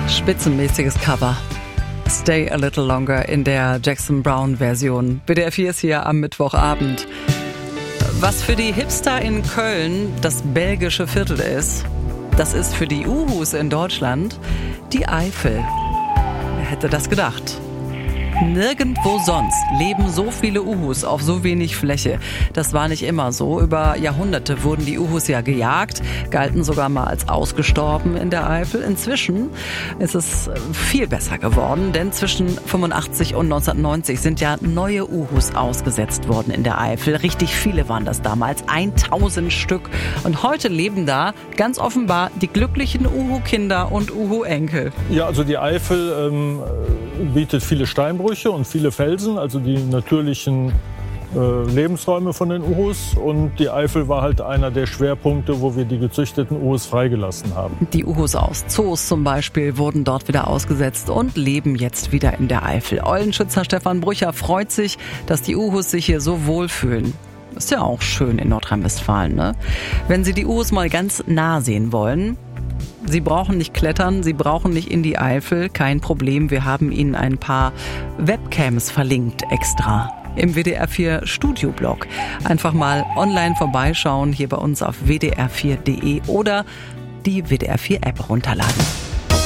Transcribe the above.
Spitzenmäßiges Cover. Stay a Little Longer in der Jackson Browne-Version. WDR 4 ist hier am Mittwochabend. Was für die Hipster in Köln das belgische Viertel ist, das ist für die Uhus in Deutschland die Eifel. Wer hätte das gedacht? Nirgendwo sonst leben so viele Uhus auf so wenig Fläche. Das war nicht immer so. Über Jahrhunderte wurden die Uhus ja gejagt, galten sogar mal als ausgestorben in der Eifel. Inzwischen ist es viel besser geworden, denn zwischen 85 und 1990 sind ja neue Uhus ausgesetzt worden in der Eifel. Richtig viele waren das damals, 1000 Stück. Und heute leben da ganz offenbar die glücklichen Uhu-Kinder und Uhu-Enkel. Ja, also die Eifel bietet viele Steinbrüche und viele Felsen, also die natürlichen Lebensräume von den Uhus. Und die Eifel war halt einer der Schwerpunkte, wo wir die gezüchteten Uhus freigelassen haben. Die Uhus aus Zoos zum Beispiel wurden dort wieder ausgesetzt und leben jetzt wieder in der Eifel. Eulenschützer Stefan Brücher freut sich, dass die Uhus sich hier so wohlfühlen. Ist ja auch schön in Nordrhein-Westfalen, ne? Wenn Sie die Uhus mal ganz nah sehen wollen, Sie brauchen nicht klettern, Sie brauchen nicht in die Eifel, kein Problem. Wir haben Ihnen ein paar Webcams verlinkt extra im WDR 4 Studioblog. Einfach mal online vorbeischauen, hier bei uns auf wdr4.de oder die WDR 4 App runterladen.